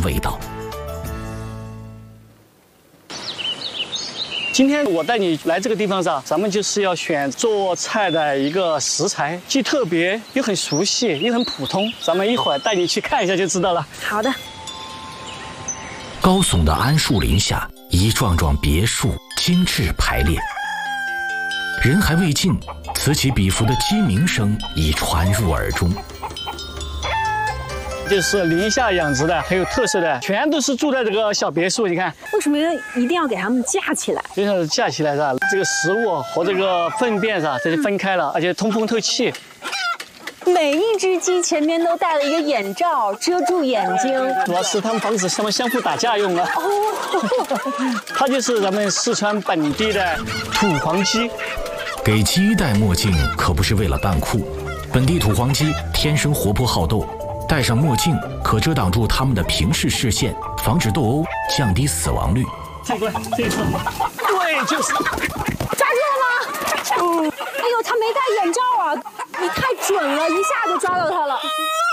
味道。 今天我带你来这个地方上，咱们就是要选做菜的一个食材，既特别又很熟悉又很普通。咱们一会儿带你去看一下就知道了。 好的。 高耸的桉树林下，一幢幢别墅精致排列。人还未进，此起彼伏的鸡鸣声已传入耳中。 就是林下养殖的，很有特色的，全都是住在这个小别墅。你看， 为什么一定要给它们架起来？ 就是架起来是吧？这个食物和这个粪便是吧，这就分开了，而且通风透气。 每一只鸡前面都戴了一个眼罩，遮住眼睛， 主要是它们防止它们相互打架用的。哦，它就是咱们四川本地的土黄鸡。 给鸡戴墨镜可不是为了扮酷，本地土黄鸡天生活泼好斗。戴上墨镜可遮挡住它们的平视视线，防止斗殴，降低死亡率。 这个，对，就是。 抓住了吗？哎呦，他没戴眼罩啊！你太准了，一下就抓到他了。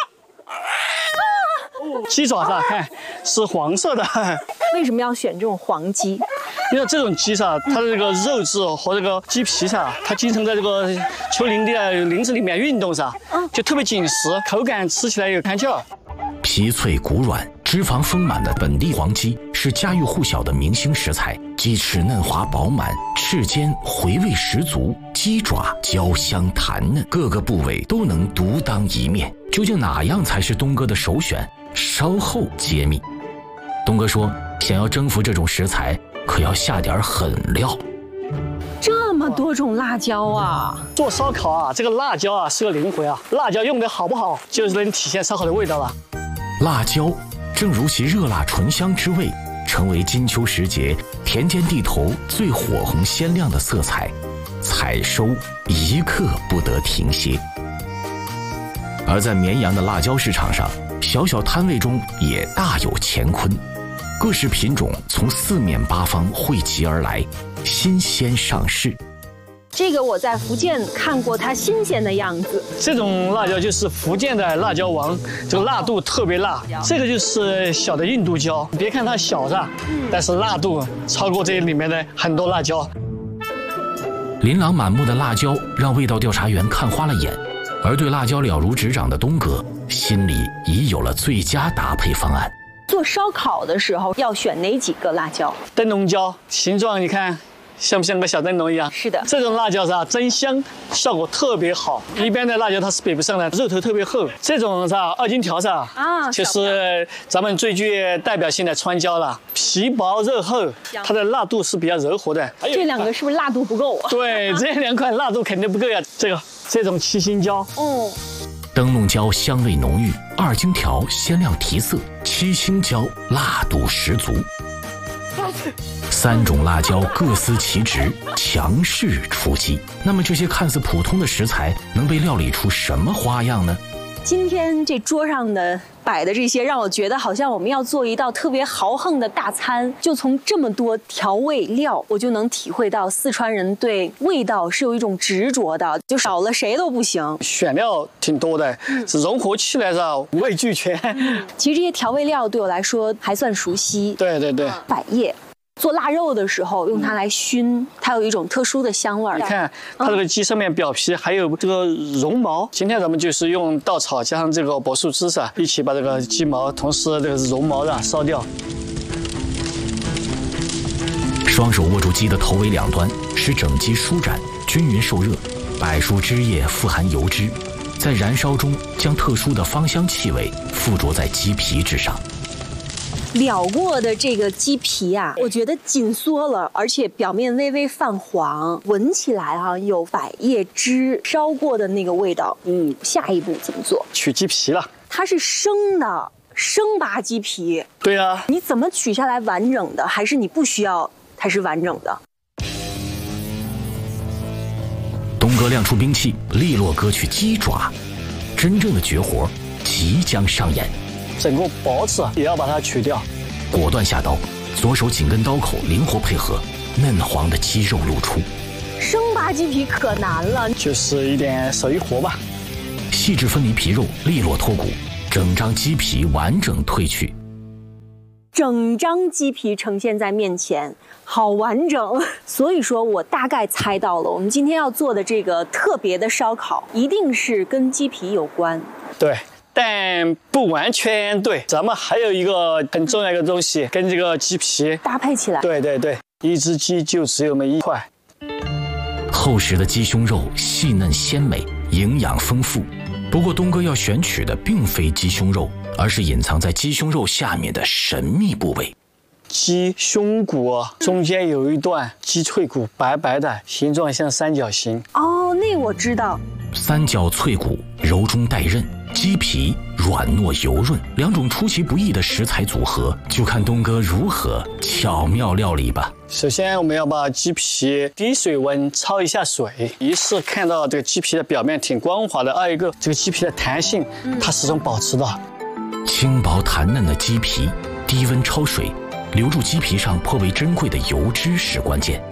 鸡爪上看是黄色的。 为什么要选这种黄鸡？ 因为这种鸡上，它的这个肉质和这个鸡皮上，它经常在这个丘陵地的林子里面运动上，就特别紧实，口感吃起来有弹劲儿。 皮脆骨软、脂肪丰满的本地黄鸡是家喻户晓的明星食材，鸡翅嫩滑饱满，翅尖回味十足，鸡爪焦香弹嫩，各个部位都能独当一面。究竟哪样才是东哥的首选？稍后揭秘。东哥说，想要征服这种食材，可要下点狠料。 这么多种辣椒啊！ 做烧烤啊，这个辣椒啊是个灵魂啊，辣椒用的好不好，就是能体现烧烤的味道了。 辣椒正如其热辣醇香之味，成为金秋时节田间地头最火红鲜亮的色彩，采收一刻不得停歇。而在绵阳的辣椒市场上，小小摊位中也大有乾坤，各式品种从四面八方汇集而来，新鲜上市。 这个我在福建看过它新鲜的样子。 这种辣椒就是福建的辣椒王，这个辣度特别辣。这个就是小的印度椒，别看它小是吧？但是辣度超过这里面的很多辣椒。 琳琅满目的辣椒让味道调查员看花了眼，而对辣椒了如指掌的东哥心里已有了最佳搭配方案。 做烧烤的时候要选哪几个辣椒？ 灯笼椒，形状你看像不像个小灯笼一样？ 是的， 这种辣椒是吧，增香效果特别好。一般的辣椒它是比不上的，肉头特别厚。这种是吧，二荆条是吧？啊，就是咱们最具代表性的川椒了，皮薄肉厚，它的辣度是比较柔和的。 这两个是不是辣度不够啊？ 对，这两款辣度肯定不够呀。这种七星椒， 灯笼椒香味浓郁，二荆条鲜亮提色，七星椒辣度十足。三种辣椒各司其职，强势出击。那么这些看似普通的食材能被料理出什么花样呢？ 今天这桌上的摆的这些，让我觉得好像我们要做一道特别豪横的大餐。就从这么多调味料，我就能体会到四川人对味道是有一种执着的，就少了谁都不行。 选料挺多的，融合起来是五味俱全。 其实这些调味料对我来说还算熟悉。 对， 百叶。做腊肉的时候用它来熏，它有一种特殊的香味儿。 你看它这个鸡上面表皮还有这个绒毛，今天咱们就是用稻草加上这个柏树枝一起把这个鸡毛同时这个绒毛烧掉。 双手握住鸡的头尾两端，使整鸡舒展，均匀受热。柏树枝叶富含油脂，在燃烧中将特殊的芳香气味附着在鸡皮之上。 燎过的这个鸡皮啊，我觉得紧缩了，而且表面微微泛黄，闻起来有百叶汁烧过的那个味道。下一步怎么做？ 取鸡皮了。它是生的，生拔鸡皮。 对啊。 你怎么取下来完整的？还是你不需要它是完整的？ 东哥亮出兵器，利落割取鸡爪，真正的绝活即将上演。 整个脖子也要把它取掉， 果断下刀，左手紧跟刀口，灵活配合，嫩黄的鸡肉露出。 生拔鸡皮可难了， 就是一点手艺活吧。 细致分离皮肉，利落脱骨，整张鸡皮完整褪去。 整张鸡皮呈现在面前，好完整。所以说我大概猜到了，我们今天要做的这个特别的烧烤，一定是跟鸡皮有关。 对，但不完全对。咱们还有一个很重要的一个东西，跟这个鸡皮搭配起来。 对对对，一只鸡就只有那么一块。 厚实的鸡胸肉细嫩鲜美，营养丰富。不过东哥要选取的并非鸡胸肉，而是隐藏在鸡胸肉下面的神秘部位。 鸡胸骨中间有一段鸡脆骨，白白的，形状像三角形。 哦，那我知道。 三角脆骨柔中带韧，鸡皮软糯油润，两种出其不意的食材组合，就看东哥如何巧妙料理吧。 首先，我们要把鸡皮低水温焯一下水，一是看到这个鸡皮的表面挺光滑的，二一个这个鸡皮的弹性，它始终保持的。 轻薄弹嫩的鸡皮，低温焯水，留住鸡皮上颇为珍贵的油脂是关键。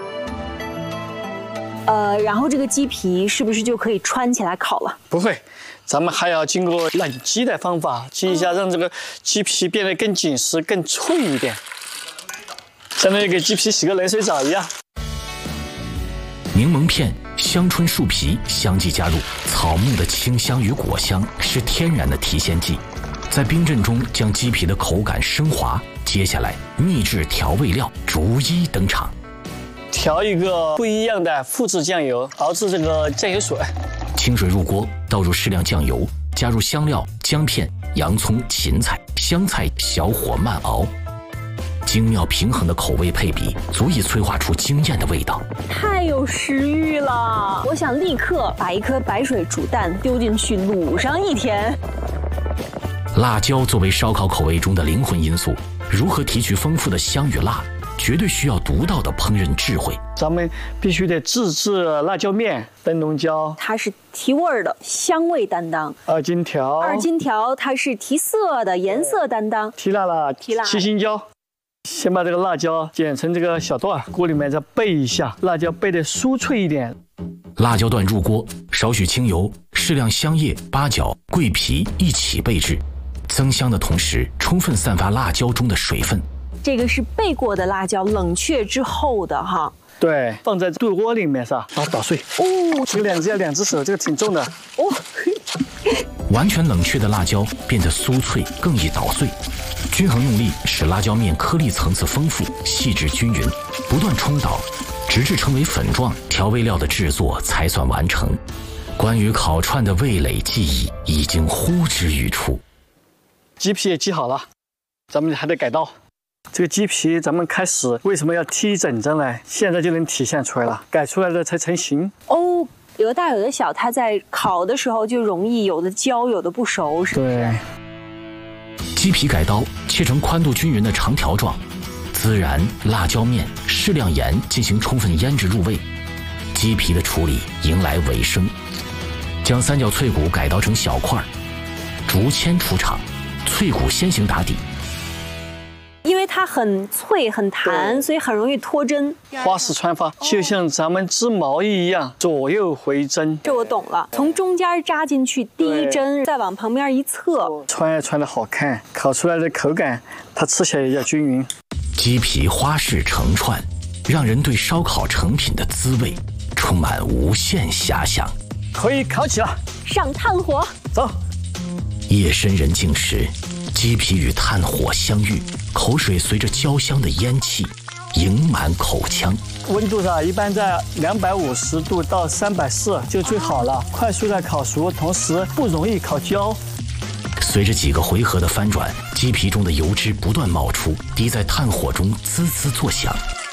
然后这个鸡皮是不是就可以穿起来烤了？ 不会，咱们还要经过冷鸡的方法，激一下，让这个鸡皮变得更紧实、更脆一点，相当于给鸡皮洗个冷水澡一样。 柠檬片、香椿树皮相继加入，草木的清香与果香是天然的提鲜剂，在冰镇中将鸡皮的口感升华。接下来，秘制调味料逐一登场。 调一个不一样的复制酱油，熬制这个酱油水。 清水入锅，倒入适量酱油，加入香料、姜片、洋葱、芹菜、香菜，小火慢熬。精妙平衡的口味配比，足以催化出惊艳的味道。 太有食欲了！我想立刻把一颗白水煮蛋丢进去卤上一天。 辣椒作为烧烤口味中的灵魂因素，如何提取丰富的香与辣，绝对需要独到的烹饪智慧。 咱们必须得自制辣椒面、灯笼椒， 它是提味儿的，香味担当； 二荆条， 它是提色的，颜色担当； 提辣，七星椒。先把这个辣椒剪成这个小段，锅里面再焙一下，辣椒焙得酥脆一点。 辣椒段入锅，少许清油，适量香叶、八角、桂皮一起焙制，增香的同时，充分散发辣椒中的水分。 这个是焙过的辣椒，冷却之后的哈。 对，放在炖锅里面上，把它捣碎。哦，这个要两只手，这个挺重的。哦， 完全冷却的辣椒变得酥脆，更易捣碎。均衡用力，使辣椒面颗粒层次丰富、细致均匀，不断冲捣，直至成为粉状，调味料的制作才算完成。关于烤串的味蕾技艺已经呼之欲出。 鸡皮也鸡好了，咱们还得改刀。这个鸡皮咱们开始为什么要剔整张呢？现在就能体现出来了，改出来的才成型。 哦，有的大有的小，它在烤的时候就容易有的焦，有的不熟，是不是？ 对。 鸡皮改刀，切成宽度均匀的长条状，孜然、辣椒面、适量盐进行充分腌制入味。鸡皮的处理迎来尾声，将三角脆骨改刀成小块，竹签出场，脆骨先行打底。 因为它很脆很弹，所以很容易脱针。 花式穿发，就像咱们织毛衣一样，左右回针。 这我懂了，从中间扎进去，第一针再往旁边一侧， 穿的好看，烤出来的口感，它吃起来也要均匀。 鸡皮花式成串，让人对烧烤成品的滋味充满无限遐想。 可以烤起了， 上炭火， 走。 夜深人静时，鸡皮与炭火相遇，口水随着焦香的烟气盈满口腔。 温度上一般在250度到340就最好了，快速的烤熟，同时不容易烤焦。 随着几个回合的翻转，鸡皮中的油脂不断冒出，滴在炭火中滋滋作响。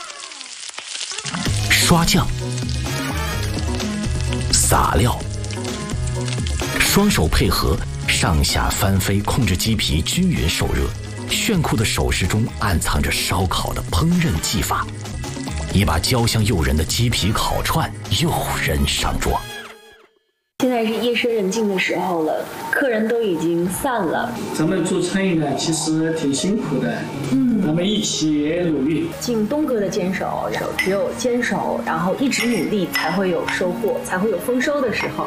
刷酱，撒料，双手配合，上下翻飞，控制鸡皮均匀受热。炫酷的手势中暗藏着烧烤的烹饪技法，一把焦香诱人的鸡皮烤串诱人上桌。 现在是夜深人静的时候了，客人都已经散了。 咱们做餐饮的其实挺辛苦的，咱们一起努力。 敬东哥的坚守，只有坚守，然后一直努力，才会有收获，才会有丰收的时候。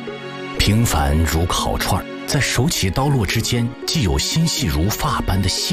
平凡如烤串，在手起刀落之间，既有心细如发般的细